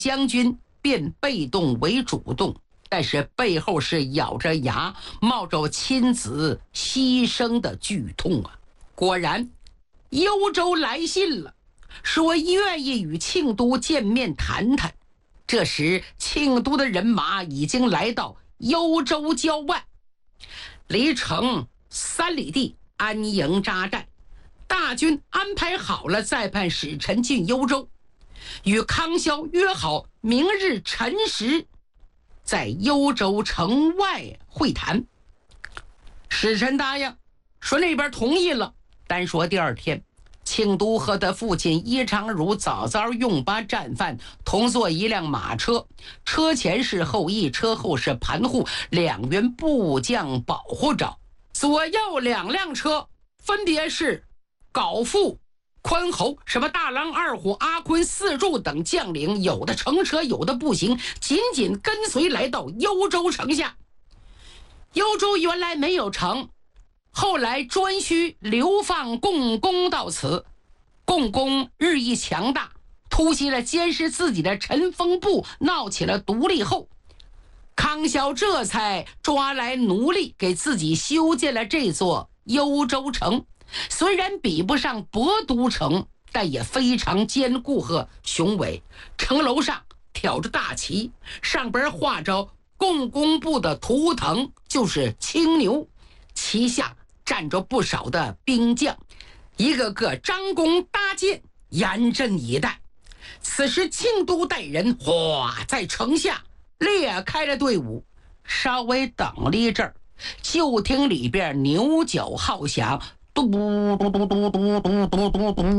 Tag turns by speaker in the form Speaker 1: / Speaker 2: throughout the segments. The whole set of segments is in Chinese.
Speaker 1: 将军变被动为主动，但是背后是咬着牙冒着亲子牺牲的剧痛啊！果然，幽州来信了，说愿意与庆都见面谈谈。这时，庆都的人马已经来到幽州郊外，离城3里地安营扎寨。大军安排好了，再派使臣进幽州，与康萧约好明日辰时在幽州城外会谈。使臣答应，说那边同意了。单说第二天，庆都和他父亲伊长儒早早用罢战犯，同坐一辆马车，车前是后羿，车后是盘户，2员部将保护着。左右2辆车分别是皋父、宽侯、什么大郎、二虎、阿坤、四柱等将领，有的乘车，有的步行，紧紧跟随来到幽州城下。幽州原来没有城，后来颛顼流放共工到此，共工日益强大，突袭了监视自己的陈丰部，闹起了独立后，康萧这才抓来奴隶，给自己修建了这座幽州城。虽然比不上博都城，但也非常坚固和雄伟。城楼上挑着大旗，上边画着共工部的图腾，就是青牛，旗下站着不少的兵将，一个个张弓搭箭，严阵以待。此时庆都带人在城下列开了队伍，稍微等了一阵儿，就听里边牛角号响，嘟嘟嘟嘟嘟嘟嘟嘟嘟嘟，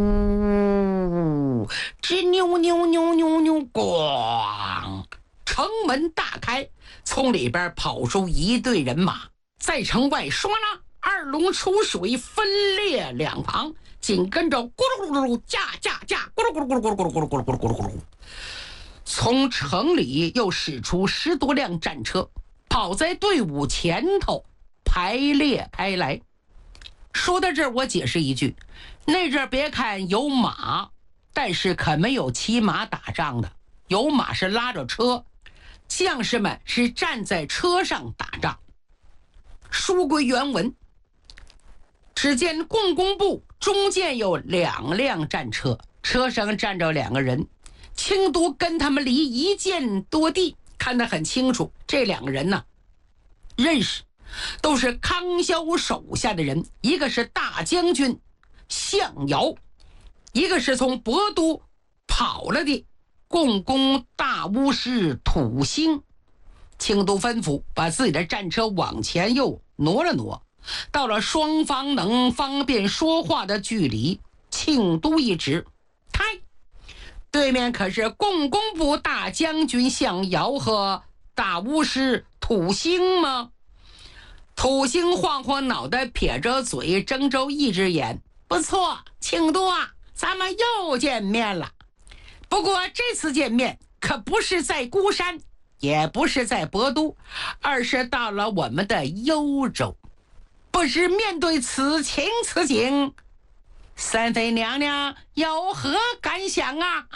Speaker 1: 吱扭扭扭扭扭，咣！城门大开，从里边跑出一队人马，在城外唰啦2龙出水，分列两旁，紧跟着咕噜咕噜咕噜，驾驾驾，咕噜咕噜咕噜咕噜咕噜咕噜咕噜咕噜咕噜咕噜。从城里又驶出10多辆战车，跑在队伍前头排列开来。说到这儿，我解释一句，那阵儿别看有马，但是可没有骑马打仗的，有马是拉着车，将士们是站在车上打仗。书归原文，只见共工部中间有2辆战车，车上站着2个人，庆都跟他们离1箭多地，看得很清楚，这2个人呢认识，都是康萧手下的人，一个是大将军项尧，一个是从博都跑了的共工大巫师土星。庆都吩咐把自己的战车往前又挪了挪，到了双方能方便说话的距离。庆都一指，开！对面可是共工部大将军项尧和大巫师土星吗？土星晃晃脑袋，撇着嘴，睁着一只眼，不错，庆都啊，咱们又见面了。不过这次见面可不是在孤山，也不是在博都，而是到了我们的幽州。不知面对此情此景，三妃娘娘有何感想啊？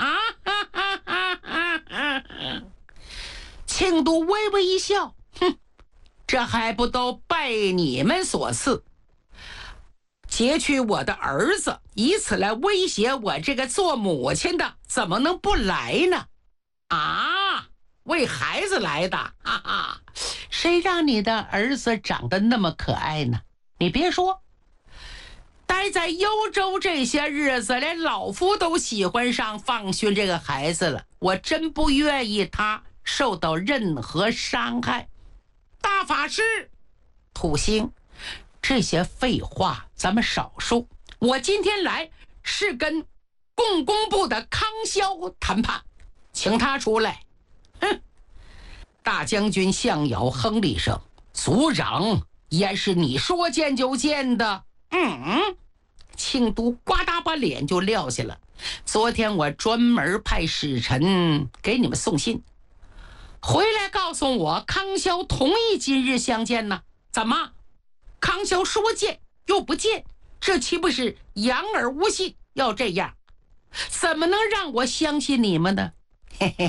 Speaker 1: 庆都微微一笑，哼，这还不都拜你们所赐，劫去我的儿子，以此来威胁我这个做母亲的，怎么能不来呢？为孩子来的，谁让你的儿子长得那么可爱呢？你别说，待在幽州这些日子，连老夫都喜欢上放训这个孩子了，我真不愿意他受到任何伤害。大法师，土星，这些废话咱们少说，我今天来是跟共工部的康萧谈判，请他出来。大将军项尧哼了一声，族长也是你说见就见的。庆都呱嗒把脸就撂下了。昨天我专门派使臣给你们送信，回来告诉我康萧同意今日相见呢。怎么康萧说见又不见，这岂不是言而无信？要这样怎么能让我相信你们呢？ 嘿嘿。